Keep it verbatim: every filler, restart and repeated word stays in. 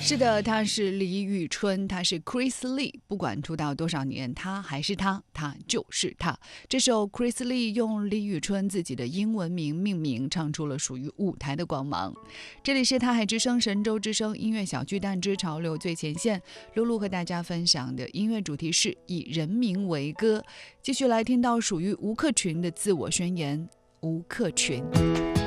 是的，他是李宇春，他是 Chris Lee， 不管出道多少年，他还是他，他就是他。这首 Chris Lee 用李宇春自己的英文名命名，唱出了属于舞台的光芒。这里是他海之声神州之声音乐小巨蛋之潮流最前线，露露和大家分享的音乐主题是以人民为歌。继续来听到属于吴克群的自我宣言，吴克群。